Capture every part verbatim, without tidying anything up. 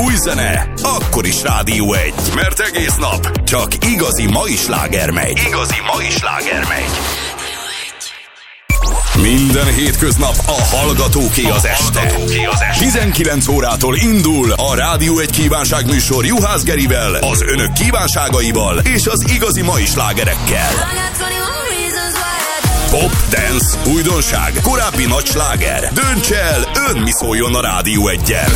Új zene, akkor is Rádió egy. Mert egész nap csak igazi mai sláger megy. Igazi mai sláger megy. Minden hétköznap a Hallgatóké az este. tizenkilenc órától indul a Rádió egy kívánságműsor Juhász Gerivel, az önök kívánságaival és az igazi mai slágerekkel. Pop, dance, újdonság, korábbi nagy sláger. Dönts el, ön mi szóljon a Rádió eggyel.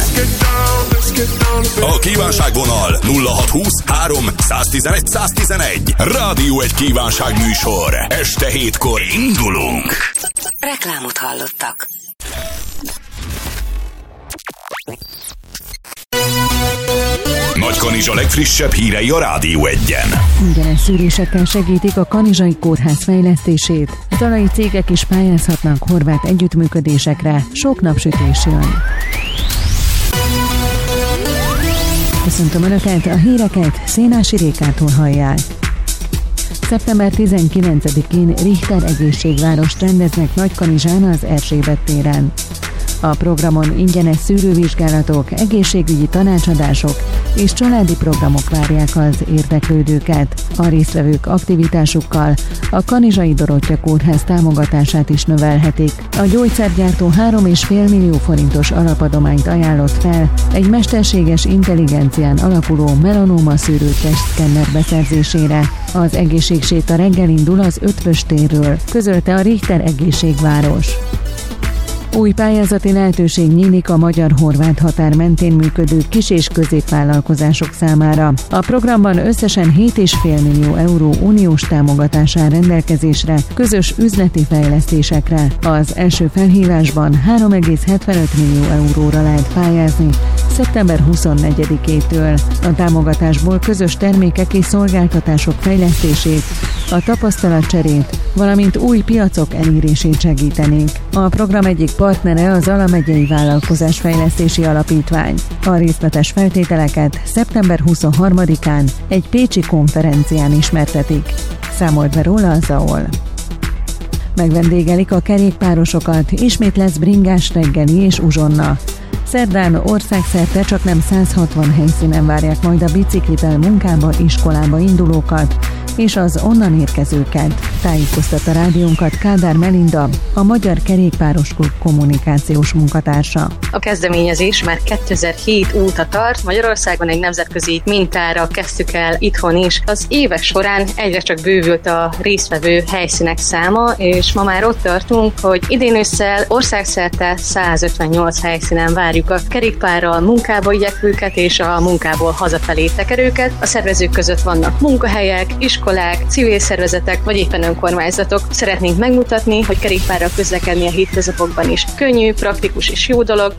A kívánságvonal nulla hatszázhúsz három száztizenegy száztizenegy. Rádió egy kívánságműsor. Este hétkor indulunk. Reklámot hallottak. Nagykanizsa legfrissebb hírei a Rádió egyen. Ingyenes szűrésekkel segítik a kanizsai kórház fejlesztését. A talai cégek is pályázhatnak horvát együttműködésekre. Sok napsütés jön. Köszöntöm Önöket, a híreket Szénási Rékától hallják. szeptember tizenkilencedikén Richter egészségvárost rendeznek Nagykanizsán az Erzsébet téren. A programon ingyenes szűrővizsgálatok, egészségügyi tanácsadások és családi programok várják az érdeklődőket. A résztvevők aktivitásukkal a Kanizsai Dorottya Kórház támogatását is növelhetik. A gyógyszergyártó három egész öt millió forintos alapadományt ajánlott fel egy mesterséges intelligencián alapuló melanóma szűrő testszkenner beszerzésére. Az egészségséta reggel indul az Ötvös térről, közölte a Richter egészségváros. Új pályázati lehetőség nyílik a magyar-horvát határ mentén működő kis- és középvállalkozások számára. A programban összesen hét egész öt millió euró uniós támogatás áll rendelkezésre közös üzleti fejlesztésekre. Az első felhívásban három egész hetvenöt millió euróra lehet pályázni szeptember huszonnegyedikétől. A támogatásból közös termékek és szolgáltatások fejlesztését, a tapasztalatcserét, valamint új piacok elérését segítenék. A program egyik partnere az Zala megyei Vállalkozásfejlesztési Alapítvány. A részletes feltételeket szeptember huszonharmadikán egy pécsi konferencián ismertetik. Számolt be róla a Zaol. Megvendégelik a kerékpárosokat, ismét lesz bringás reggeli és uzsonna. Szerdán országszerte csak nem száz hatvan helyszínen várják majd a biciklivel munkába, iskolába indulókat és az onnan érkezőket. Tájékoztatta rádiónkat Kádár Melinda, a Magyar Kerékpáros Klub kommunikációs munkatársa. A kezdeményezés már kétezer-hét óta tart, Magyarországon egy nemzetközi mintára kezdtük el itthon is. Az évek során egyre csak bővült a résztvevő helyszínek száma, és ma már ott tartunk, hogy idén ősszel országszerte százötvennyolc helyszínen várjuk a kerékpárral munkába igyekvőket és a munkából hazafelé tekerőket. A szervezők között vannak munkahelyek, iskolák, civil szervezetek vagy éppen önkormányzatok. Szeretnénk megmutatni, hogy kerékpárral közlekedni a hétköznapokban is könnyű, praktikus és jó dolog.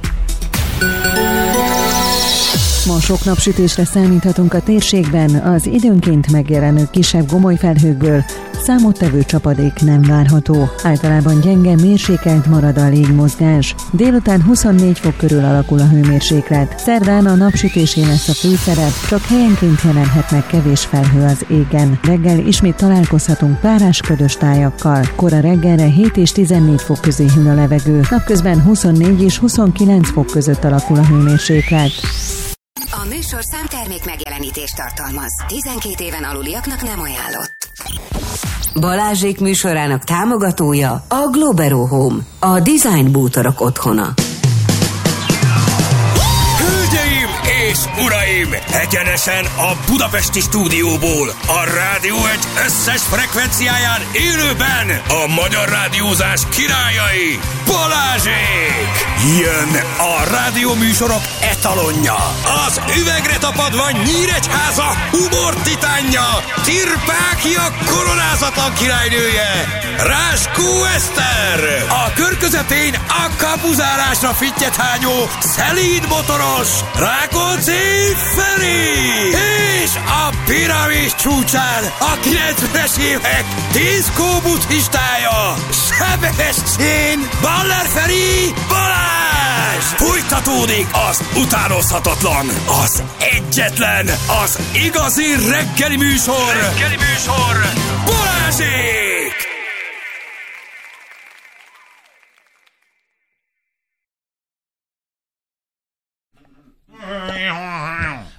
Ma sok napsütésre számíthatunk a térségben, az időnként megjelenő kisebb gomolyfelhőkből számottevő csapadék nem várható. Általában gyenge, mérsékelt marad a légmozgás. Délután huszonnégy fok körül alakul a hőmérséklet. Szerdán a napsütésé lesz a főszerep, csak helyenként jelenhetnek kevés felhő az égen. Reggel ismét találkozhatunk párás ködös tájakkal. Kora reggelre hét és tizennégy fok közé hűl a levegő. Napközben huszonnégy és huszonkilenc fok között alakul a hőmérséklet. A műsorszám termék megjelenítést tartalmaz. tizenkét éven aluliaknak nem ajánlott. Balázsék műsorának támogatója a Globero Home, a design bútorok otthona. Hölgyeim és uraim, egyenesen a budapesti stúdióból, a Rádió egy összes frekvenciáján élőben a magyar rádiózás királyai, Balázsék! Jön a rádióműsorok etalonja, az üvegre tapadva Nyíregyháza humor titánja, Tirpákia koronázatlan királynője, Ráskó Eszter, a kör közepén a kapuzárásra fittyet hányó szelíd motoros Rákóczi Feri, és a piramis csúcsán a kilencvenes évek diszkó buddhistája, Sebestyén Baller Feri Balázs! Folytatódik az utánozhatatlan, az egyetlen, az igazi reggeli műsor, reggeli műsor Balázsék!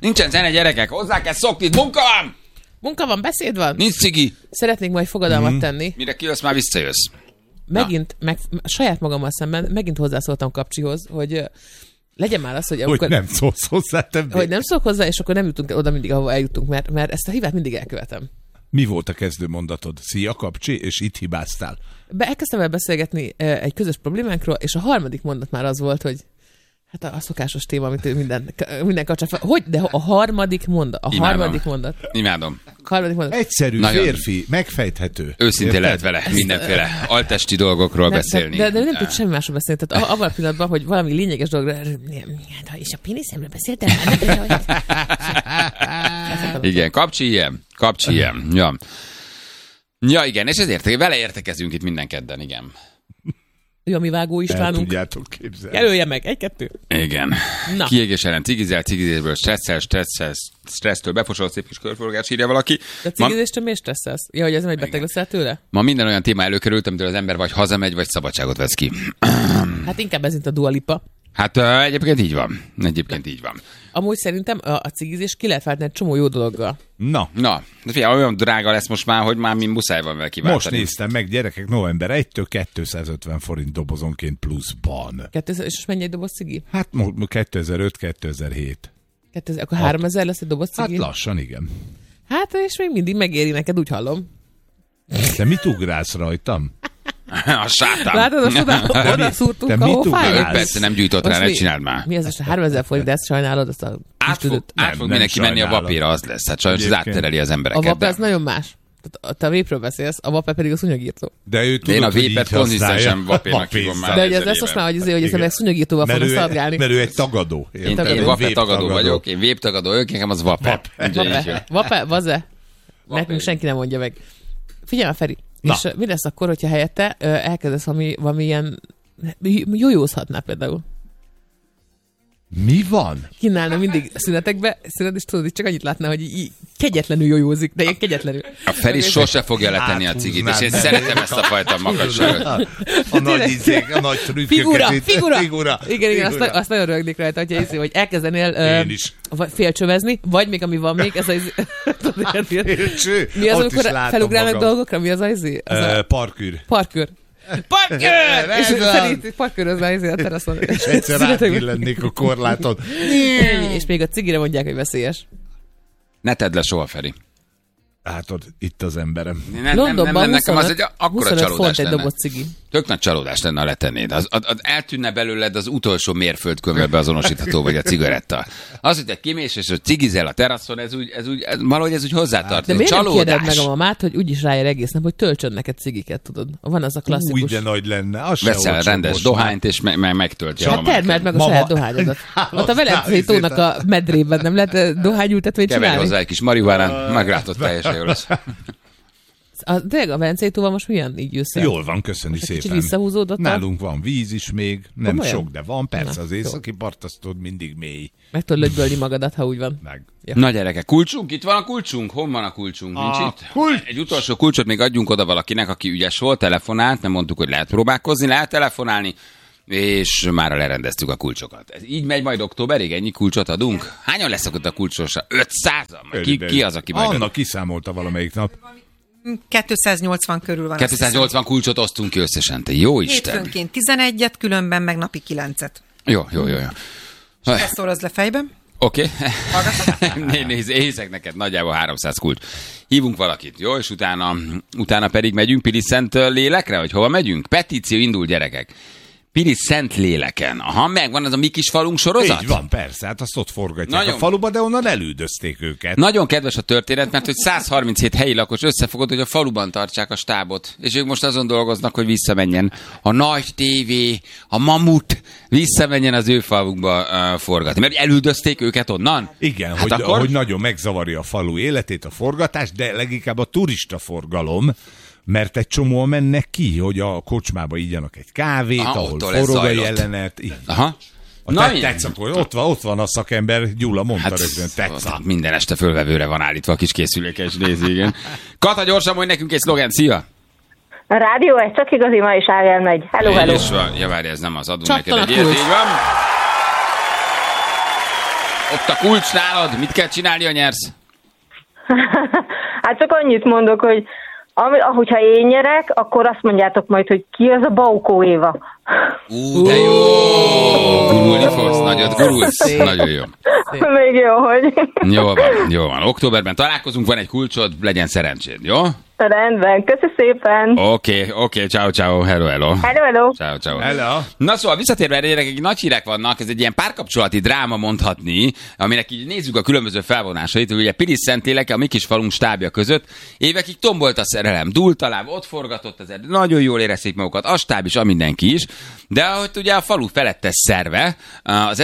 Nincsen zene, gyerekek, hozzá kell szokni, munka van! Munka van, beszéd van? Nincs cigi. Szeretnék majd fogadalmat mm. tenni. Mire kijössz, már visszajössz. Megint, meg, saját magammal szemben, megint hozzászóltam Kapcsihoz, hogy legyen már az, hogy... Hogy amikor, nem szólsz hozzá többé. Hogy nem szólok hozzá, és akkor nem jutunk oda mindig, ahova eljutunk, mert, mert ezt a hibát mindig elkövetem. Mi volt a kezdő mondatod? Szia, Kapcsi, és itt hibáztál. Be, elkezdtem el beszélgetni egy közös problémánkról, és a harmadik mondat már az volt, hogy hát a szokásos téma, amit minden, minden kapcsán... Hogy? De a harmadik mondat. A Imádom. harmadik mondat. Imádom. Harmadik mondat. Egyszerű, Nagyon férfi, megfejthető. Őszintén lehet vele mindenféle altesti dolgokról de, beszélni. De, de, de nem tud semmi másról beszélni. Tehát abban a pillanatban, hogy valami lényeges dologra... És a péniszemről beszéltem? Igen, Kapcsi ilyen. Kapcsi ilyen. Ja. Ja, igen, és ezért vele értekezünk itt minden kedden, igen. Ő a mi Vágó Istvánunk. El tudjátok képzelni. Jelölje meg, egy-kettő. Igen. Na. Kiégés ellen cigizel, cigizésből stresszel, stresszel, stressztől befosolt szép kis körforgás, írja valaki. De a cigizéstől miért stresszelsz? Ja, hogy ez nem egy beteg leszel tőle? Ma minden olyan téma előkerült, amitől az ember vagy hazamegy, vagy szabadságot vesz ki. Hát inkább ez, mint a Dua Lipa. Hát uh, egyébként így van. Egyébként így van. Amúgy szerintem a, a cigizés ki lehet váltani egy csomó jó dologgal. Na. Na, de figyelj, olyan drága lesz most már, hogy már mi muszáj van vele kiváltani. Most néztem meg, gyerekek, november elsejétől kétszázötven forint dobozonként pluszban. kettőszáz, és most mennyi egy doboz cigi? Hát kétezer-öt kétezer-hét. kétezer, akkor háromezer lesz egy doboz cigi? Hát lassan, igen. Hát, és még mindig megéri neked, úgy hallom. De mit ugrálsz rajtam? A sátán. Látod, azt oda, oda szúrtunk a hófáját. Persze nem gyújtott rá, ne csináld már. Mi az most a háromezer forint, de ezt sajnálod, azt a át fog, át fog mindenki menni a vapéra, az lesz. Hát sajnos ez áttereli az embereket. A vape az nagyon más. Te a vépről beszélsz, a vape pedig a szúnyogírtó. De ő tudod, én a vépet konzisztensen vapénak hívom már. De hogy ez lesz most már, hogy azért, hogy ezzel szúnyogírtóval fognak szaladgálni. Mert ő egy tagadó. Én, én vape tagadó vagyok, én vép tagadó, ők nekem az vape. Vape, vape, vaze. Nekünk senki nem mondja meg. Figyelj már, Feri. Na. És mi lesz akkor, hogyha helyette elkezdesz valami, valami ilyen... Jójózhatnál például. Mi van? Kínálna mindig szünetekbe, szünet, és tudod, csak annyit látná, hogy így kegyetlenül jójózik, de ilyen kegyetlenül. A Feri sose fogja letenni a cigit, és én szeretem ezt a fajta makacságot. A nagy izék, a nagy trükköket. Figura, figura. figura. Igen, igen, azt, azt nagyon rögnék rajta, hogyha hiszi, hogy elkezdenél uh, félcsövezni, vagy még ami van még, ez az... Félcső? Mi az, amikor felugrálnak dolgokra? Mi az az izé? Parkűr. Parkűr. Parkőr! És szerint parkőrözve a teraszon. És egyszer átbillennék a korláton. És még a cigire mondják, hogy veszélyes. Ne tedd le soha, Feri. Látod, itt az emberem. Nem, nem, nem, nem, nekem az egy akkora csalódás egy lenne. doboz cigi. Tök nagy csalódás lenne, ha letennéd. Az, az, az eltűnne belőled az utolsó mérföldkövvel beazonosítható, vagy a cigaretta. Az, hogy te kimész, és hogy cigizel a teraszon, ez úgy, ez úgy, ez, valahogy ez úgy hozzátartozik. De miért nem kérded meg a mamát, hogy úgyis ráér egész nap, hogy töltsön neked cigiket, tudod? Van az a klasszikus. Úgy, de nagy lenne. Az veszel rendes dohányt, és me- me- megtöltje a mamát. Termeld meg a saját dohányodat. Ott a Velencei tónak a medrében nem lehet dohányültetvényt csinálni? Keverj hozzá egy kis marihuánát, meglátod, teljesen jó lesz. A, tényleg a Velencei tóval most milyen így jössz el? Jól van, köszönjük most szépen. Kicsit visszahúzódott. Nálunk van víz is még, nem Komolyan? sok, de van, persze. Na, az északi part, azt tudod, mindig mély. Meg tudod lögybölni magadat, ha úgy van. Meg. Ja. Na gyerekek, kulcsunk? Itt van a kulcsunk? Hol van a kulcsunk? Nincs A itt? kulcs. Egy utolsó kulcsot még adjunk oda valakinek, aki ügyes volt, telefonált, mert mondtuk, hogy lehet próbálkozni, lehet telefonálni, és már lerendeztük a kulcsokat. Ez így megy majd októberig, ennyi kulcsot adunk? Hányan leszek ott a kulcsosa? ötszázan? Ki, ki az, aki majd... Anna kiszámolta valamelyik nap. kétszáznyolcvan körül van. kétszáznyolcvan kulcsot osztunk ki összesen, te jó Isten. Hétfőnként tizenegyet, különben meg napi kilencet. Jó, jó, jó. jó. És ezt szól az le fejben. Oké. Okay. Nézd, én hiszek neked, nagyjából háromszáz kulcs. Hívunk valakit, jó? És utána, utána pedig megyünk Pilis Szent Lélekre, vagy hova megyünk? Petíció indul, gyerekek. Pilis Szent Léleken. Aha, megvan az a mi kis falunk sorozat? Így van, persze, hát azt ott forgatják Nagyon... a faluba, de onnan elüldözték őket. Nagyon kedves a történet, mert hogy száz harminchét helyi lakos összefogott, hogy a faluban tartsák a stábot. És ők most azon dolgoznak, hogy visszamenjen a nagy tévé, a mamut, visszamenjen az ő falukba uh, forgatni. Mert elüldözték őket onnan? Igen, hát hogy, akkor... hogy nagyon megzavarja a falu életét, a forgatás, de leginkább a turista forgalom, mert egy csomóan mennek ki, hogy a kocsmába igyanak egy kávét, aha, ahol forog a jelenet. Aha. A te, tetsz, akkor ott van, ott van a szakember, Gyula mondta hát, rögtön, tetsz. Minden este fölvevőre van állítva a kis készülékes nézi, igen. Kata, gyorsan mondj nekünk egy szlogen, szia! A rádió, ez csak igazi, ma is Ágel megy. Hello, hello. Ja, várj, ez nem az, adunk Csattan neked egy ilyet, így van. Ott a kulcs nálad, mit kell csinálni, ha nyersz? Hát csak annyit mondok, hogy ahogyha én nyerek, akkor azt mondjátok majd, hogy ki az a Baukó Éva. Ú, de jó! Gurulni fogsz, nagyot gurulsz. Nagyon jó. Még jó, hogy... Jó van, jó van. Októberben találkozunk, van egy kulcsod, legyen szerencséd, jó? Rendben, köszi szépen. Oké, okay, oké, okay, ciao, ciao, hello, hello. Hello, hello. Ciao, ciao. Hello. Na szóval visszatérve erre, gyerekek, nagy hírek vannak, ez egy ilyen párkapcsolati dráma mondhatni, aminek így nézzük a különböző felvonásait, hogy ugye Pilis-Szentélek, a mi kis falunk stábja között évekig tombolt a szerelem, dúlt a láb, ott forgatott az erdő, nagyon jól érezték magukat, a stáb is, a mindenki is, de ahogy ugye a falu felettes szerve, az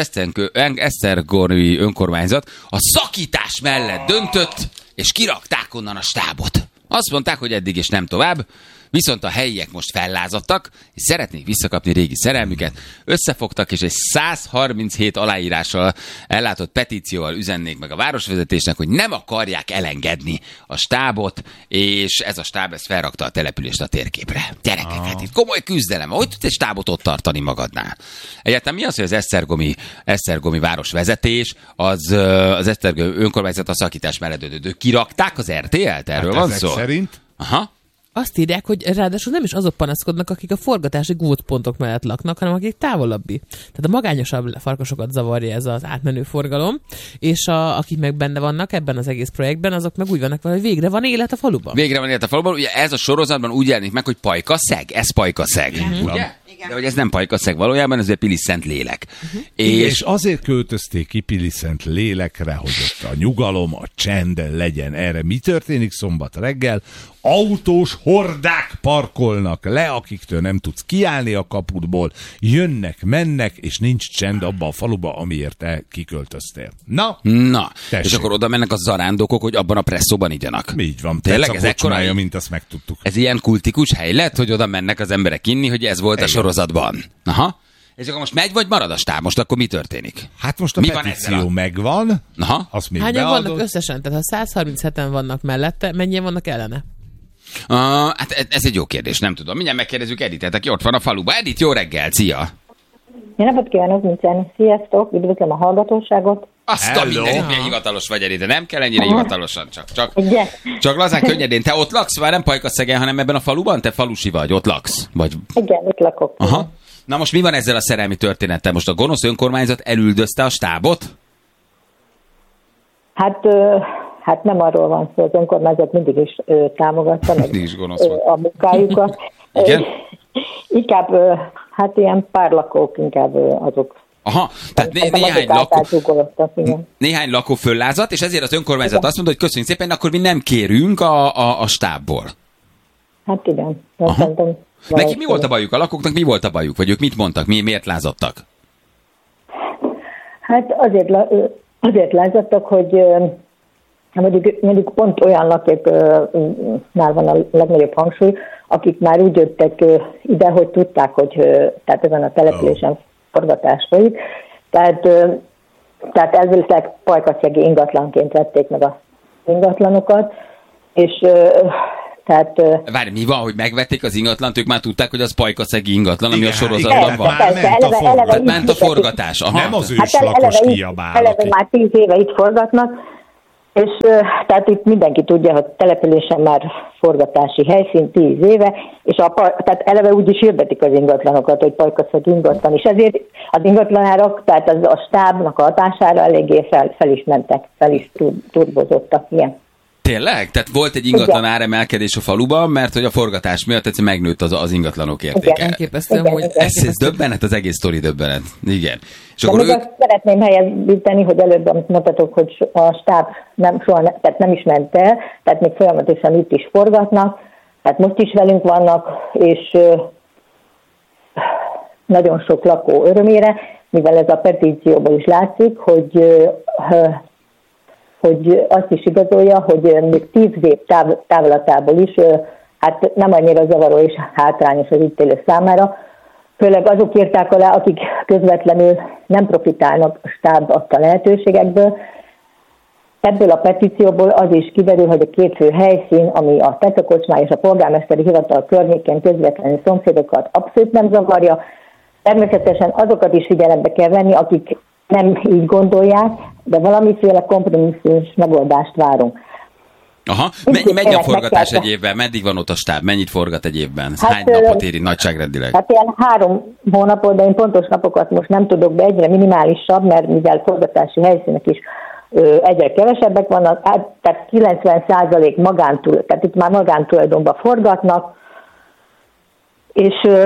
esztergomi önkormányzat a szakítás mellett döntött, és kirakták onnan a stábot. Azt mondták, hogy eddig és nem tovább, viszont a helyiek most fellázadtak, és szeretnék visszakapni régi szerelmüket, összefogtak, és egy száz harminchét aláírással ellátott petícióval üzennék meg a városvezetésnek, hogy nem akarják elengedni a stábot, és ez a stáb ezt felrakta a települést a térképre. Gyerekek, hát itt komoly küzdelem. Hogy tudsz egy stábot ott tartani magadnál? Egyáltalán mi az, hogy az esztergomi, esztergomi városvezetés, az, az esztergomi önkormányzat a szakítás mellett döntő. Kirakták az er té el-t? Erről hát van szó? Szerint? Aha. Azt írják, hogy ráadásul nem is azok panaszkodnak, akik a forgatási gócpontok mellett laknak, hanem akik távolabbi. Tehát a magányosabb farkasokat zavarja ez az átmenő forgalom, és a, akik meg benne vannak ebben az egész projektben, azok meg úgy vannak, hogy végre van élet a faluban. Végre van élet a faluban. Ugye ez a sorozatban úgy jelenik meg, hogy Pajkaszeg. Ez Pajkaszeg. Igen. Ugye? Igen. De hogy ez nem Pajkaszeg valójában, ez egy Pilis-Szentlélek. Uh-huh. És... és azért költözték ki Pilis-Szentlélekre, hogy ott a nyugalom, a csend legyen. Erre mi történik szombat reggel? Autós hordák parkolnak le, akiktől nem tudsz kiállni a kapudból, jönnek, mennek, és nincs csend abba a faluba, amiért te kiköltöztél. Na? Na, tessék. És akkor oda mennek a zarándokok, hogy abban a presszóban igyanak. Így van, tényleg ez ekkora, mint azt megtudtuk. Ez ilyen kultikus hely lett, hogy oda mennek az emberek inni, hogy ez volt Igen. a sorozatban. Aha. És akkor most megy, vagy marad a stáb? Most akkor mi történik? Hát most a mi petíció van megvan. Aha. Azt még Hányan beadott. vannak összesen? Tehát ha száz harmincheten vannak mellette, mennyien vannak ellene? Uh, hát ez egy jó kérdés, nem tudom. Mindjárt megkérdezzük Editet, aki ott van a faluban. Edit, jó reggel, szia! Jó napot kívánok, Mincáni. Sziasztok, üdvözlöm a hallgatóságot. Azt a mindenit, milyen hivatalos vagy, Edit, de nem kell ennyire hivatalosan, csak, csak, csak lazán, könnyedén. Te ott laksz, már nem Pajkaszegen, hanem ebben a faluban? Te falusi vagy, ott laksz? Vagy... Igen, ott lakok. Aha. Na most mi van ezzel a szerelmi történettel? Most a gonosz önkormányzat elüldözte a stábot? Hát... Uh... Hát nem arról van szó, az önkormányzat mindig is ö, támogatta meg is ö, a munkájukat. Igen? Inkább, ö, hát ilyen pár lakók, inkább ö, azok. Aha, tehát né- néhány, lakó, néhány lakó föllázat, és ezért az önkormányzat igen. azt mondta, hogy köszönjük szépen, akkor mi nem kérünk a, a, a stábból. Hát igen. Neki mi volt a bajuk? A lakóknak mi volt a bajuk? Vagy ők mit mondtak? Mi, miért lázadtak? Hát azért, azért lázadtak, hogy... Mondjuk, mondjuk pont olyan lakóknál van a legnagyobb hangsúly, akik már úgy jöttek ide, hogy tudták, hogy tehát ezen a településen forgatás folyik. Tehát, tehát elvileg pajkaszegi ingatlanként vették meg a ingatlanokat, és tehát... Várj, mi van, hogy megvették az ingatlant, ők már tudták, hogy az pajkaszegi ingatlan, ami igen, a sorozatban igen, van. Persze, ment, eleve, a eleve ment a forgatás. Aha. Nem az hát őslakos eleve, kiabál. Eleve már tíz éve itt forgatnak, és tehát itt mindenki tudja, hogy településen már forgatási helyszín tíz éve, és a, tehát eleve úgy is hirdetik az ingatlanokat, hogy Pajkaszeg ingatlan, és ezért az ingatlanárak, tehát az, a stábnak a hatására eléggé fel, fel is mentek, fel is turbozottak, ilyen. Tényleg? Tehát volt egy ingatlan áremelkedés a faluban, mert hogy a forgatás miatt egyszerűen megnőtt az, az ingatlanok értéke. Elképesztően, hogy ez, ez döbbenet, az egész sztori döbbenet. Igen. És de akkor még ők... azt szeretném helyezíteni, hogy előbb, amit mondtatok, hogy a stáb nem, soha ne, tehát nem is ment el, tehát még folyamatosan itt is forgatnak, tehát most is velünk vannak, és uh, nagyon sok lakó örömére, mivel ez a petícióból is látszik, hogy uh, hogy azt is igazolja, hogy még tíz év táv- távlatából is hát nem annyira zavaró és hátrányos az itt élő számára. Főleg azok írták alá, akik közvetlenül nem profitálnak a stáb adta lehetőségekből. Ebből a petícióból az is kiderül, hogy a két fő helyszín, ami a Tetőkocsmá és a polgármesteri hivatal környékén közvetlenül szomszédokat abszolút nem zavarja. Természetesen azokat is figyelembe kell venni, akik nem így gondolják, de valamiféle kompromisszumos megoldást várunk. Aha, mennyi, mennyi a forgatás egy évben? Meddig van ott a stáb? Mennyit forgat egy évben? Hát, hány napot éri nagyságrendileg? Hát ilyen három hónapot, de én pontos napokat most nem tudok, de egyre minimálisabb, mert mivel forgatási helyszínek is ö, egyre kevesebbek vannak, hát, tehát kilencven százalék magántulajdonban, tehát itt már magántulajdonban forgatnak, és... Ö,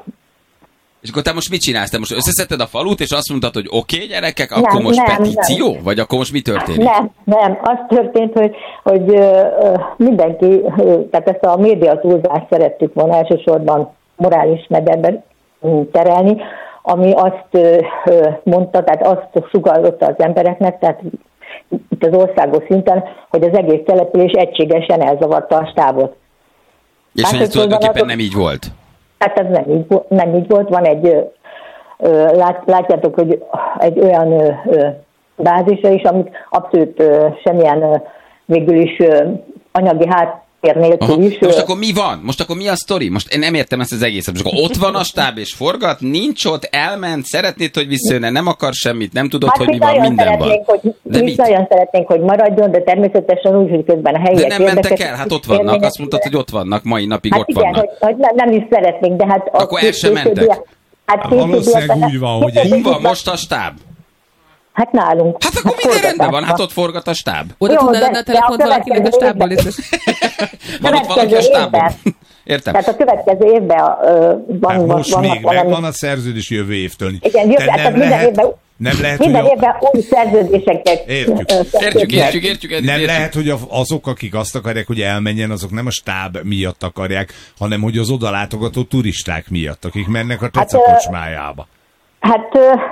és akkor te most mit csinálsz? Te most összeszedted a falut, és azt mondtad, hogy oké, okay, gyerekek, akkor nem, most nem, petíció? Nem. Vagy akkor most mi történik? Nem, nem. Az történt, hogy, hogy ö, mindenki, ö, tehát ezt a média túlzást szerettük volna elsősorban morális mederben terelni, ami azt ö, mondta, tehát azt sugallott az embereknek, tehát itt az országos szinten, hogy az egész település egységesen elzavarta a stábot. És hát, hogy ez tulajdonképpen nem így volt? Hát ez nem így, nem így volt. Van egy, ö, lát, látjátok, hogy egy olyan ö, ö, bázisa is, amit abszolút ö, semmilyen ö, végül is ö, anyagi háttér nélkül Aha. is. Most akkor mi van? Most akkor mi a sztori? Most én nem értem ezt az egészet. Most akkor ott van a stáb és forgat, nincs ott, elment, szeretnéd, hogy visszajönne, nem akar semmit, nem tudod, hát hogy mi van, minden van. Hogy, de mi nagyon szeretnénk, hogy maradjon, de természetesen úgy, hogy közben a helyiek de nem mentek el, hát ott vannak, azt mondtad, hogy ott vannak, mai napig hát ott igen, vannak. Hogy, hogy nem, nem is szeretnénk, de hát... Akkor el sem mentek. Hát valószínűleg úgy van, hogy... Hol van most a stáb? Hát nálunk. Hát akkor hát minden rendben van, hát ott forgat a stáb. Oda tudnál adni a telefont valakinek a stábból? Van ott valaki a stábban? Értem. Tehát a következő évben uh, van... Hát most van, még van, megvan a szerződés jövő évtől. Igen, jövő, nem minden lehet, évben... Nem lehet, minden hogy a... évben új szerződéseket... Értjük. Értjük, értjük, értjük. Nem értjük. lehet, hogy azok, akik azt akarják, hogy elmenjen, azok nem a stáb miatt akarják, hanem hogy az odalátogató turisták miatt, akik mennek a Teca kocsmájába. Hát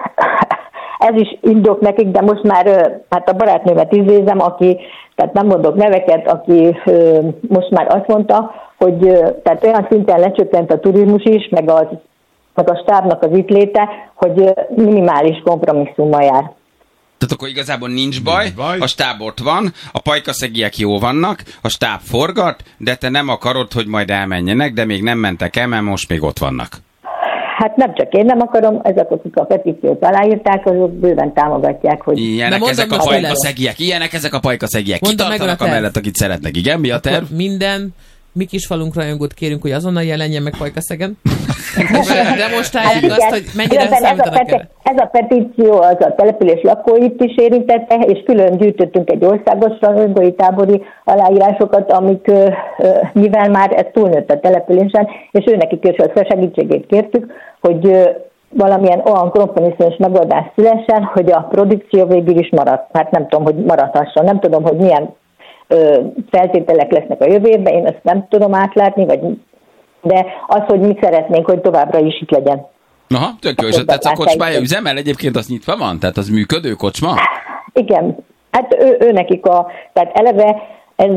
ez is indok nekik, de most már hát a barátnőmet idézem, aki, tehát nem mondok neveket, aki most már azt mondta, hogy tehát olyan szinten lecsökkent a turizmus is, meg, az, meg a stábnak az itt léte, hogy minimális kompromisszummal jár. Tehát akkor igazából nincs baj, nincs baj, a stáb ott van, a pajkaszegiek jó vannak, a stáb forgat, de te nem akarod, hogy majd elmenjenek, de még nem mentek el, mert most még ott vannak. Hát nem csak én nem akarom, ezek, akik a petíciót aláírták, azok bőven támogatják, hogy... Ilyenek ezek a pajkaszegiek, ilyenek ezek a pajkaszegiek. Kitartanak amellett, akit szeretnek. Igen, mi a terv? Akkor minden mi kis falunk rajongót kérünk, hogy azonnal jelenjen meg Pajkaszegen. Demonstrálják hát azt, hogy mennyire ez számítanak a, peti- erre. ez a petíció az a település lakóit is érintette, és külön gyűjtöttünk egy országos rajongói tábori aláírásokat, amik mivel már ez túlnőtt a településen, és őnekik is a segítségét kértük, hogy valamilyen olyan kompromisszumos megoldás szülessen, hogy a produkció végül is marad. Hát nem tudom, hogy maradhasson. Nem tudom, hogy milyen ö, feltételek lesznek a jövő évben, én ezt nem tudom átlátni, vagy, de az, hogy mi szeretnénk, hogy továbbra is itt legyen. Aha, tök jó, és a Teca kocsmája üzemel egyébként, az nyitva van? Tehát az működő kocsma? Igen, hát ő, ő nekik a, tehát eleve ez,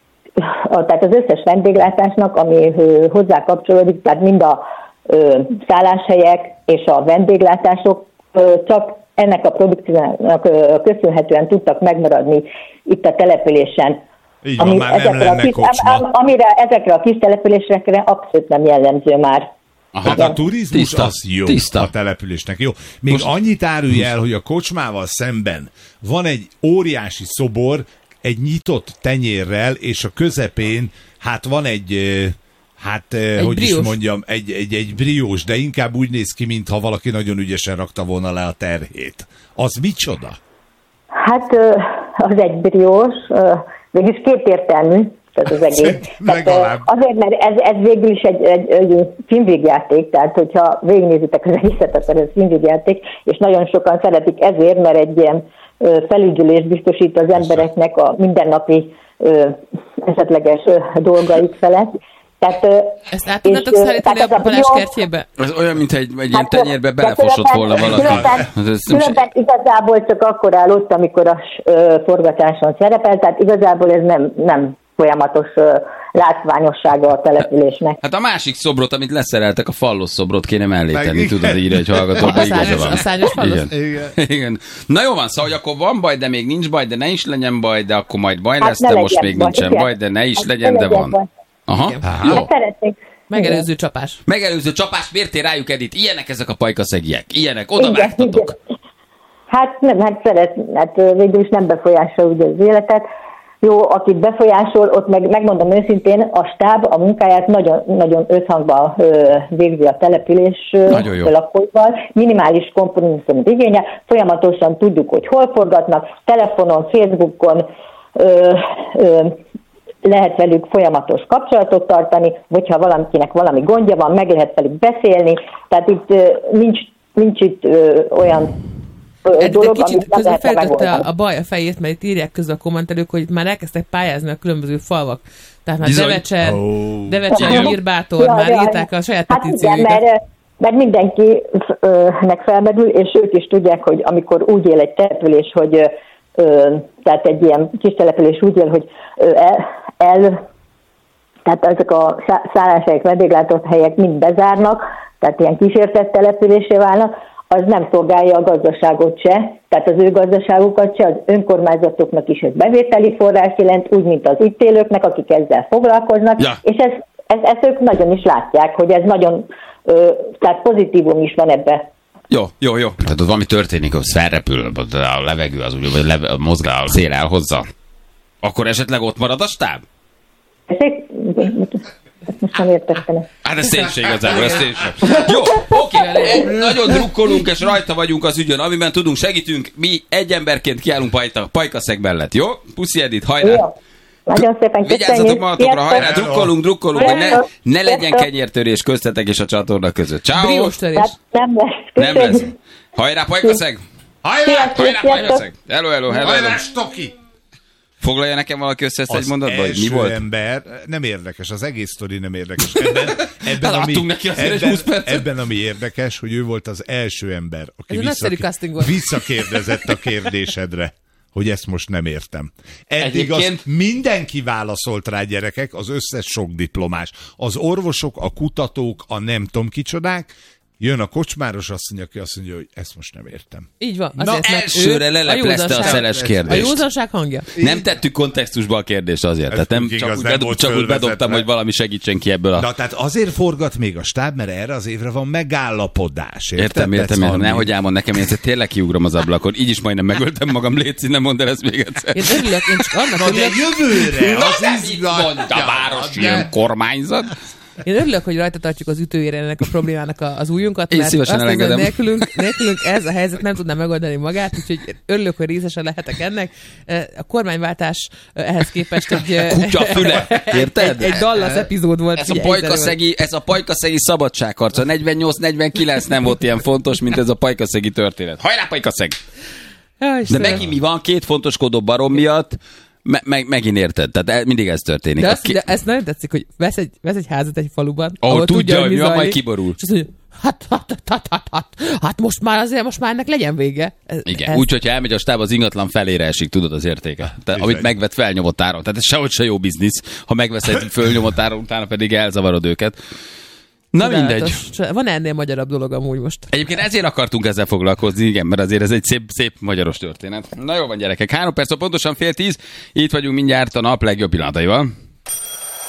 a, tehát az összes vendéglátásnak, ami ö, hozzá kapcsolódik, tehát mind a ö, szálláshelyek és a vendéglátások ö, csak ennek a produkciónak ö, köszönhetően tudtak megmaradni itt a településen. Így van, már nem lenne kis, kocsma. am, amire ezekre a kis településekre abszolút nem jellemző már. Aha, a turizmus tiszta, az jó tiszta. A településnek. Jó. Még most annyit árulj el, hogy a kocsmával szemben van egy óriási szobor, egy nyitott tenyérrel, és a közepén hát van egy, hát egy hogy briós. is mondjam, egy, egy, egy briós, de inkább úgy néz ki, mintha valaki nagyon ügyesen rakta volna le a terhét. Az micsoda? Hát az egy briós, végülis kétértelmű, tehát az egész. Tehát, azért, mert ez, ez végül is egy, egy, egy filmvégjáték, tehát hogyha végignézitek az egészet, akkor ez filmvégjáték, és nagyon sokan szeretik ezért, mert egy ilyen felügyülést biztosít az embereknek a mindennapi esetleges dolgaik felett. Tehát, ezt át tudnátok szállítani a Balázs kertjébe? Ez olyan, mint egy, egy ilyen tenyérbe belefosott volna valaki. Különben, különben igazából csak akkor áll ott, amikor a forgatáson szerepel, tehát igazából ez nem, nem folyamatos látványossága a településnek. Hát a másik szobrot, amit leszereltek, a fallos szobrot kéne mellé tenni, tudod, írja egy hallgatóba, igaza van. A szárnyas fallos? Igen. Igen. Igen. Na jó van, szóval, hogy akkor van baj, de még nincs baj, de ne is legyen baj, de akkor majd baj lesz, hát de most még baj, nincsen igen. baj, de ne is hát legyen, de van. Baj. Aha, jó. Hát megelőző csapás. Megelőző csapás, miért rájuk, Edith? Ilyenek ezek a pajkaszegiek. Ilyenek, oda vágtatok. Hát nem, hát szeret, hát végül is nem befolyásol ugye az életet. Jó, akit befolyásol, ott meg, megmondom őszintén, a stáb a munkáját nagyon, nagyon összhangban ö, végzi a település lakóival, minimális kompromisszumot igényel, folyamatosan tudjuk, hogy hol forgatnak, telefonon, Facebookon, ö, ö, lehet velük folyamatos kapcsolatot tartani, hogyha valakinek valami gondja van, meg lehet velük beszélni, tehát itt ö, nincs, nincs itt ö, olyan Egy dolog, kicsit közben feltette a, a baj a fejét, mert itt írják közben a kommentelők, hogy már elkezdtek pályázni a különböző falvak. Tehát már Devecser, oh. Devecser, Nyírbátor, ja, már ja, írták a saját hát petícióikat. Igen, mert, mert mindenkinek felmerül, és ők is tudják, hogy amikor úgy él egy település, hogy ö, tehát egy ilyen kis település úgy él, hogy ö, el, el tehát ezek a szálláshelyek, vendéglátott helyek mind bezárnak, tehát ilyen kísértett településé válnak, az nem szolgálja a gazdaságot se, tehát az ő gazdaságukat se, az önkormányzatoknak is ez bevételi forrás jelent, úgy, mint az itt élőknek, akik ezzel foglalkoznak, ja. és ezt, ezt, ezt ők nagyon is látják, hogy ez nagyon, ö, tehát pozitívum is van ebbe. Jó, jó, jó. Tehát ott valami történik, hogy felrepül, a levegő az úgy, vagy leve, mozgál, a szél elhozza. Akkor esetleg ott marad a stáb? Most nem értettem. Hát ez szénség igazából, ez szénség. Jó, oké, okay. Nagyon drukkolunk, és rajta vagyunk az ügyön, amiben tudunk, segítünk. Mi egy emberként kiállunk Pajka, Pajkaszeg mellett, jó? Puszi Edith, hajrá! Jó. Nagyon szépen köszönjük. Vigyázzatok magatokra, hajrá, drukkolunk, drukkolunk, hogy ne, ne legyen kenyértörés köztetek és a csatorna között. Ciao. Nem lesz. Nem lesz. Hajrá, Pajkaszeg! Hajrá, hajrá, Pajkaszeg! Hello, hello, hello. Hajrá, Stoki! Foglalja nekem valaki össze ezt egy mondatba, hogy mi volt? Az ember, nem érdekes, az egész sztori nem érdekes. Ebben, ebben, ami, neki ebben, ebben, ami érdekes, hogy ő volt az első ember, aki vissza, visszakérdezett a kérdésedre, hogy ezt most nem értem. Eddig az mindenki válaszolt rá, gyerekek, az összes sok diplomás. Az orvosok, a kutatók, a nem tudom kicsodák, jön a kocsmáros asszony, aki azt mondja, hogy ezt most nem értem. Így van. Azért, Na elsőre leleplezte a, a szeles kérdést. A józanság hangja. Nem tettük kontextusba a kérdést azért. Tehát nem csak, úgy, bedob, csak úgy bedobtam, hogy valami segítsen ki ebből a... Na, tehát azért forgat még a stáb, mert erre az évre van megállapodás. Érted? Értem, értem. értem. Nehogy elmond nekem, én ezt tényleg kiugrom az ablakon. Így is majdnem megöltem magam, léci, nem mondd el ezt még egyszer. Én örülök, én csak annak Na, de jövőre az izgalmas. A városi önkormányzat. Én örülök, hogy rajta tartjuk az ütőjére ennek a problémának az ujjunkat, mert azt mondom, nélkülünk, nélkülünk ez a helyzet nem tudná megoldani magát, úgyhogy örülök, hogy részesen lehetek ennek. A kormányváltás ehhez képest egy... Kutyafüle, érted? Egy, egy Dallas epizód volt. Ez a pajkaszegi, ez a pajkaszegi szabadságharc. A negyvennyolc negyvenkilenc nem volt ilyen fontos, mint ez a pajkaszegi történet. Hajrá, Pajkaszeg! De megint mi van? Két fontoskodó barom miatt Me- meg, megint érted, tehát mindig ez történik. De, azt, ki... de ezt nagyon tetszik, hogy vesz egy, vesz egy házat egy faluban, ahol, ahol tudja, hogy mi van, majd kiborul. És azt mondja, hát, hát, hát, hát, hát, hát most már azért, most már ennek legyen vége. Ez, igen, ez... úgy, hogyha elmegy a stáb, az ingatlan felére esik, tudod az értéke. Te, amit megvet felnyomott áron. Tehát ez sehogy se jó biznisz, ha megvesz egy fölnyomott áron, utána pedig elzavarod őket. Na mindegy. Van ennél magyarabb dolog amúgy most. Egyébként ezért akartunk ezzel foglalkozni, igen, mert azért ez egy szép, szép magyaros történet. Na jó van, gyerekek, három perc, pontosan fél tíz, itt vagyunk mindjárt a nap legjobb pillanataival.